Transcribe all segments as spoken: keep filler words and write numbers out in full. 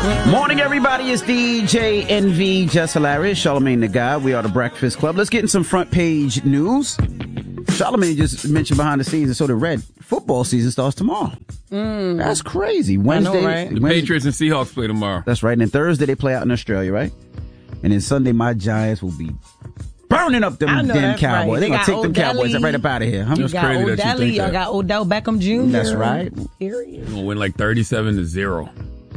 Morning, everybody. It's D J N V, Just Hilarious, Charlamagne the Guy. We are the Breakfast Club. Let's get in some front page news. Charlamagne just mentioned behind the scenes, and so the Red football season starts tomorrow. Mm. That's crazy. Wednesday, know, right? The Wednesday, Patriots and Seahawks play tomorrow. That's right. And then Thursday they play out in Australia, right? And then Sunday my Giants will be burning up them damn that's Cowboys. right. They're They going to got take them Odell. Cowboys right up out of here. Huh? You That's got crazy that you Odell, think you that. got Odell Beckham Junior That's right. Period. We're going to win like thirty-seven to zero.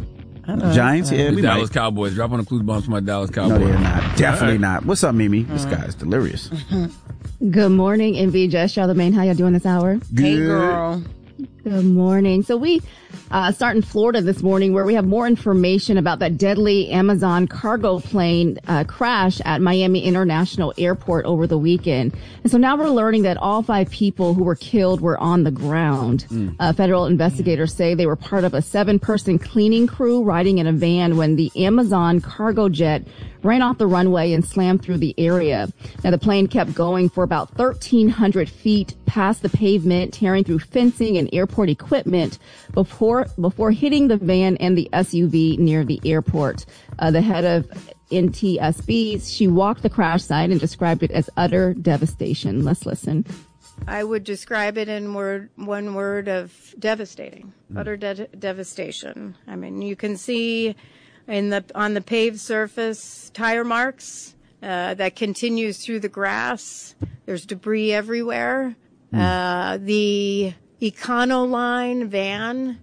Giants, yeah, The we Dallas might. Cowboys. Drop on the clues bombs for my Dallas Cowboys. No, they're not. Definitely Right. not. What's up, Mimi? This guy's delirious. Good morning, N V, Jess, Charlamagne. How y'all doing this hour? Hey, girl. Good morning. So we uh, start in Florida this morning, where we have more information about that deadly Amazon cargo plane uh, crash at Miami International Airport over the weekend. And so now we're learning that all five people who were killed were on the ground. Mm. Uh, federal investigators say they were part of a seven-person cleaning crew riding in a van when the Amazon cargo jet ran off the runway and slammed through the area. Now, the plane kept going for about thirteen hundred feet past the pavement, tearing through fencing and airport equipment before before hitting the van and the S U V near the airport. Uh, the head of N T S B, she walked the crash site and described it as utter devastation. Let's listen. I would describe it in word, one word of devastating, Mm. utter de- devastation. I mean, you can see in the on the paved surface tire marks uh, that continues through the grass. There's debris everywhere. Mm. Uh, the Econoline van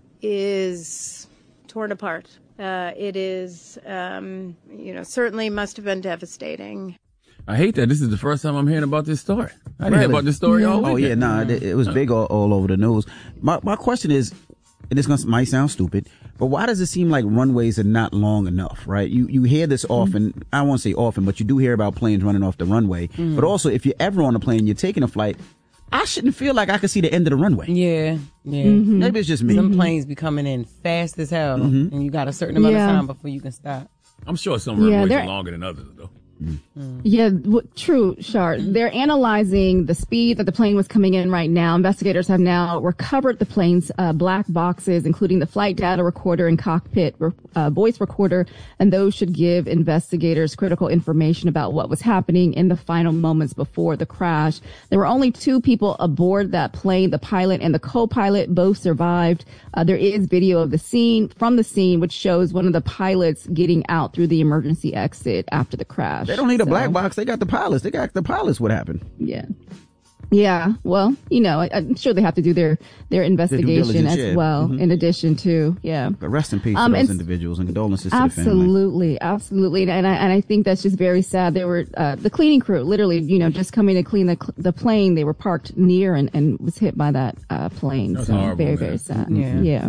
is torn apart. Uh, it is, um, you know, certainly must have been devastating. I hate that. This is the first time I'm hearing about this story. I didn't hear Really? about this story all Oh, weekend. yeah, no, it, it was big all, all over the news. My my question is, and this gonna, might sound stupid, but why does it seem like runways are not long enough, right? You you hear this often. Mm-hmm. I won't say often, but you do hear about planes running off the runway. Mm-hmm. But also, if you're ever on a plane, you're taking a flight, I shouldn't feel like I can see the end of the runway. Yeah, yeah. Mm-hmm. Maybe it's just me. Some planes be coming in fast as hell, Mm-hmm. and you got a certain amount Yeah. of time before you can stop. I'm sure some Yeah, runways they're- are longer than others, though. Yeah, w- true, Shar. They're analyzing the speed that the plane was coming in right now. Investigators have now recovered the plane's uh, black boxes, including the flight data recorder and cockpit re- uh, voice recorder, and those should give investigators critical information about what was happening in the final moments before the crash. There were only two people aboard that plane, the pilot and the co-pilot. Both survived. Uh, there is video of the scene from the scene, which shows one of the pilots getting out through the emergency exit after the crash. They don't need a So, black box. They got the pilots. They got the pilots. What happened? Yeah. Yeah. Well, you know, I, I'm sure they have to do their, their investigation diligence, as yeah. well, Mhm. in addition to, yeah. But rest in peace Um, to those and- individuals and condolences to the family. Absolutely. Absolutely. And I, and I think that's just very sad. They were, uh, the cleaning crew, literally, you know, just coming to clean the, the plane. They were parked near and, and was hit by that, uh, plane. That's so horrible, very, man. very sad. Yeah. Yeah.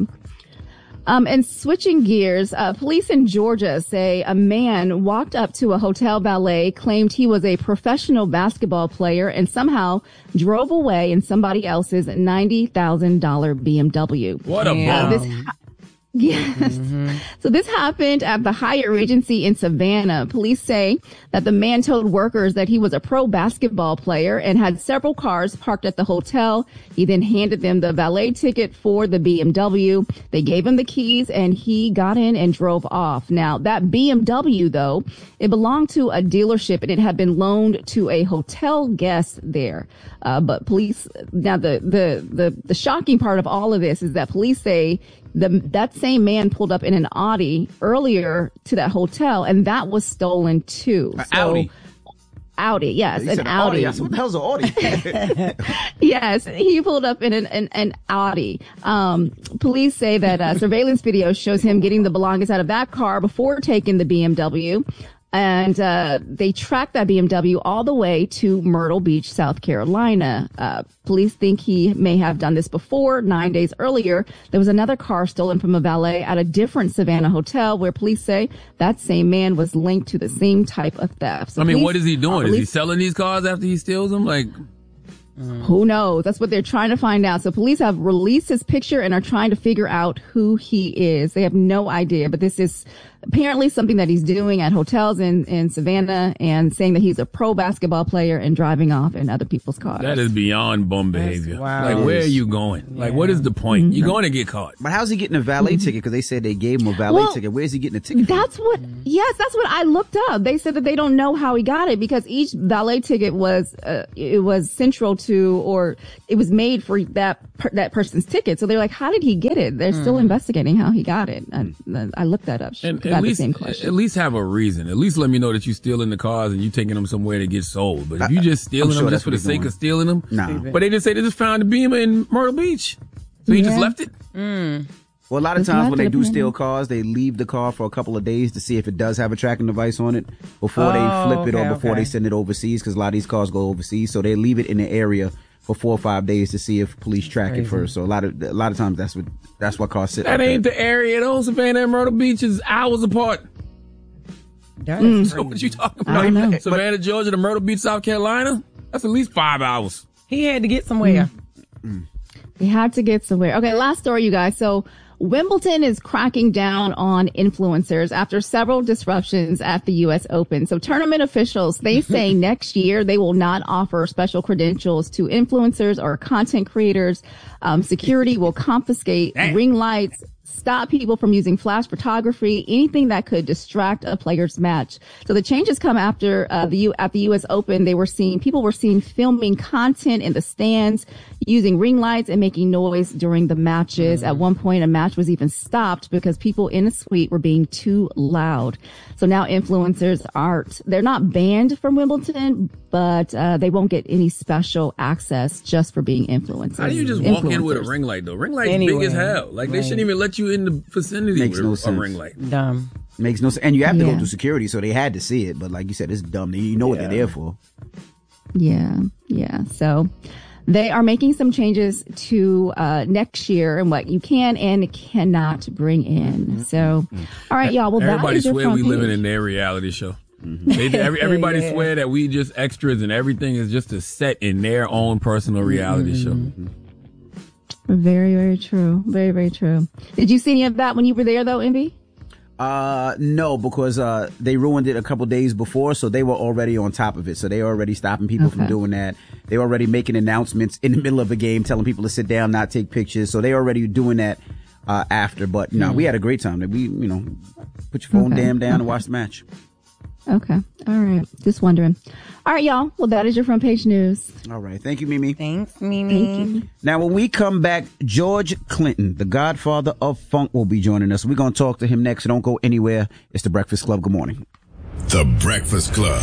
Um, and switching gears, uh, police in Georgia say a man walked up to a hotel valet, claimed he was a professional basketball player, and somehow drove away in somebody else's ninety thousand dollars B M W. What a Yeah. bum. Uh, this ha- Yes. So this happened at the Hyatt Regency in Savannah. Police say that the man told workers that he was a pro basketball player and had several cars parked at the hotel. He then handed them the valet ticket for the B M W. They gave him the keys and he got in and drove off. Now that B M W though, it belonged to a dealership and it had been loaned to a hotel guest there. Uh, but police, now the, the, the, the shocking part of all of this is that police say the, that same man pulled up in an Audi earlier to that hotel, and that was stolen too. An So, Audi. Audi, yes, He an said Audi. I said, what the hell's an Audi? Yes, he pulled up in an, an, an Audi. Um, police say that uh, surveillance video shows him getting the belongings out of that car before taking the B M W. And uh, they tracked that B M W all the way to Myrtle Beach, South Carolina. Uh, police think he may have done this before. Nine days earlier, there was another car stolen from a valet at a different Savannah hotel where police say that same man was linked to the same type of theft. So I mean, police- what is he doing? uh, Is he police- selling these cars after he steals them? Like, Who knows? That's what they're trying to find out. So police have released his picture and are trying to figure out who he is. They have no idea, but this is apparently something that he's doing at hotels in, in Savannah, and saying that he's a pro basketball player and driving off in other people's cars. That is beyond bum behavior. Wow. Like, where are you going? Like, what is the point? You're going to get caught. But how's he getting a valet ticket? Because they said they gave him a valet Well, ticket. Where's he getting a ticket from? That's what, yes, that's what I looked up. They said that they don't know how he got it because each valet ticket was, uh, it was central to, or it was made for that per, that person's ticket. So they're like, how did he get it? They're still investigating how he got it. I, I looked that up. And Got at the least, same question. at least have a reason. At least let me know that you're stealing the cars and you taking them somewhere to get sold. But if you just stealing sure them that's just for what the he's sake doing. of stealing them, Nah. but they just say they just found the Beamer in Myrtle Beach, so he just Yeah. left it. Well, a lot of It's times not when they gonna do depend steal on- cars, they leave the car for a couple of days to see if it does have a tracking device on it before Oh, they flip it okay, or before okay. they send it overseas, because a lot of these cars go overseas. So they leave it in the area for four or five days to see if police track it Crazy. first. So a lot of a lot of times that's what that's what cars sit. That like ain't the area. Those Savannah and Myrtle Beach is hours apart. That is So what you talking I about? don't know. Savannah, Georgia to Myrtle Beach, South Carolina? That's at least five hours. He had to get somewhere. They had to get somewhere. Okay, last story, you guys. So Wimbledon is cracking down on influencers after several disruptions at the U S Open. So tournament officials, they say next year they will not offer special credentials to influencers or content creators. Um, security will confiscate ring lights, stop people from using flash photography, anything that could distract a player's match. So the changes come after uh, the U- at the U S Open. They were seeing people were seen filming content in the stands, using ring lights and making noise during the matches. At one point, a match was even stopped because people in the suite were being too loud. So now influencers aren't, they're not banned from Wimbledon, but uh, they won't get any special access just for being influencers. How do you just walk in with a Influencers. ring light, though? Ring light's Anyway, big as hell. Like, they right. shouldn't even let you in the vicinity Makes with no a, a sense. ring light. Dumb. Makes no sense. And you have to Yeah. go through security, so they had to see it. But like you said, it's dumb. You know what they're there for. Yeah, yeah. So they are making some changes to uh, next year and what you can and cannot bring in. So, all right, y'all. Well, that Everybody is your swear front we living page. in their reality show. They, every, everybody Yeah. swear that we just extras and everything is just a set in their own personal reality show. Very, very true. Very, very true. Did you see any of that when you were there, though, Envy? Uh, no, because uh they ruined it a couple days before, so they were already on top of it. So they were already stopping people from Okay. doing that. They were already making announcements in the middle of a game, telling people to sit down, not take pictures. So they were already doing that uh after. But no, we had a great time. We, you know, put your phone Okay. damn down and watch the match. Okay. All right. Just wondering. All right, y'all. Well, that is your front page news. All right, thank you, Mimi. Thanks, Mimi. Now, when we come back, George Clinton, the godfather of funk, will be joining us. We're going to talk to him next. So don't go anywhere. It's The Breakfast Club. Good morning. The Breakfast Club.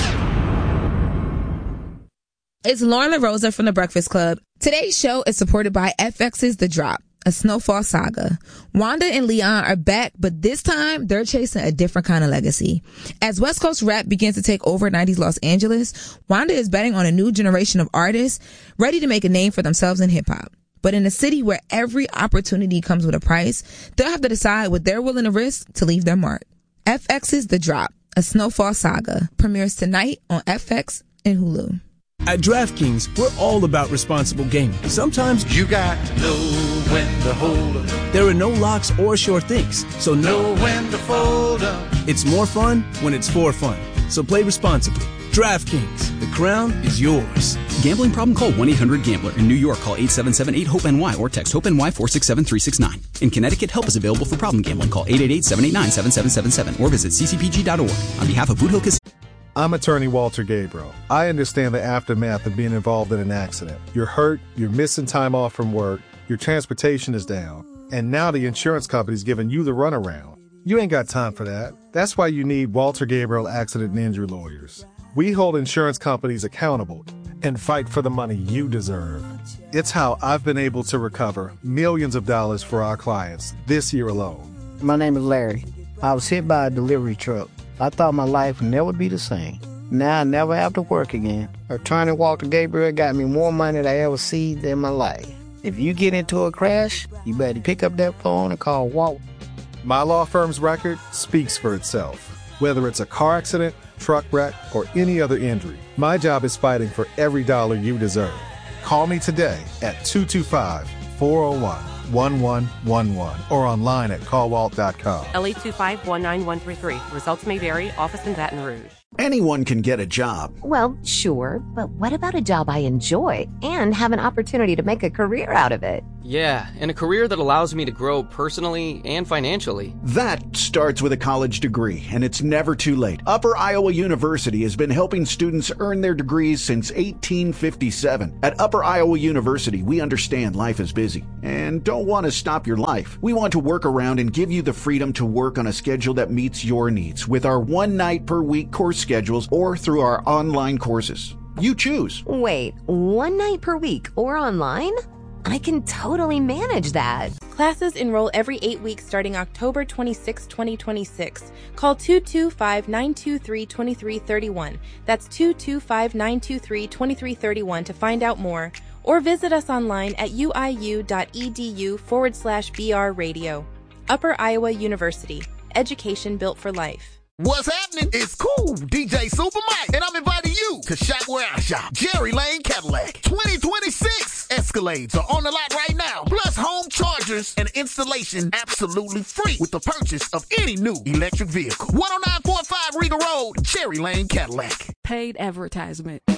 It's Lauren LaRosa from The Breakfast Club. Today's show is supported by F X's The Drop, a snowfall saga. Wanda and Leon are back, but this time they're chasing a different kind of legacy. As West Coast rap begins to take over nineties Los Angeles, Wanda is betting on a new generation of artists ready to make a name for themselves in hip hop. But in a city where every opportunity comes with a price, they'll have to decide what they're willing to risk to leave their mark. F X's The Drop, a snowfall saga, premieres tonight on F X and Hulu. At DraftKings, we're all about responsible gaming. Sometimes You got to know when to hold up, there are no locks or sure things, so know no, when to fold up. it's more fun when it's for fun. So play responsibly. DraftKings, the crown is yours. Gambling problem? Call one eight hundred gambler. In New York, call eight seven seven eight hope N Y or text HOPE-NY four six seven three six nine. In Connecticut, help is available for problem gambling. Call eight eight eight seven eight nine seven seven seven seven or visit c c p g dot org. On behalf of Boot Hill Casino. I'm attorney Walter Gabriel. I understand the aftermath of being involved in an accident. You're hurt, you're missing time off from work, your transportation is down, and now the insurance company's giving you the runaround. You ain't got time for that. That's why you need Walter Gabriel Accident and Injury Lawyers. We hold insurance companies accountable and fight for the money you deserve. It's how I've been able to recover millions of dollars for our clients this year alone. My name is Larry. I was hit by a delivery truck. I thought my life would never be the same. Now I never have to work again. Attorney Walter Gabriel got me more money than I ever seen in my life. If you get into a crash, you better pick up that phone and call Walt. My law firm's record speaks for itself. Whether it's a car accident, truck wreck, or any other injury, my job is fighting for every dollar you deserve. Call me today at two two five, four oh one. one one one one or online at callwalt dot com. L eight two five one nine one three three. Results may vary. Office in Baton Rouge. Anyone can get a job. Well, sure, but what about a job I enjoy and have an opportunity to make a career out of it? Yeah, and a career that allows me to grow personally and financially. That starts with a college degree, and it's never too late. Upper Iowa University has been helping students earn their degrees since eighteen fifty-seven. At Upper Iowa University, we understand life is busy and don't want to stop your life. We want to work around and give you the freedom to work on a schedule that meets your needs with our one night per week course schedules or through our online courses. You choose. Wait, one night per week or online? I can totally manage that. Classes enroll every eight weeks starting October twenty-sixth, twenty twenty-six. Call two two five, nine two three, two three three one. That's two two five, nine two three, two three three one to find out more. Or visit us online at uiu.edu forward slash BR radio. Upper Iowa University. Education built for life. What's happening? It's cool. D J Super Mike, and I'm inviting you to shop where I shop. Jerry Lane Cadillac. twenty twenty-six Escalades are on the lot right now. Plus home chargers and installation absolutely free with the purchase of any new electric vehicle. one oh nine forty-five Regal Road, Jerry Lane Cadillac. Paid advertisement.